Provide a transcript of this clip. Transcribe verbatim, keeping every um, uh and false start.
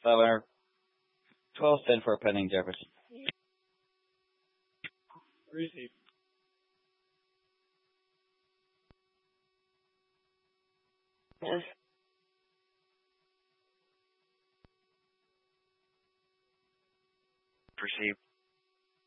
Timer. twelve ten for pending Jefferson. Receive. Yes. Receive.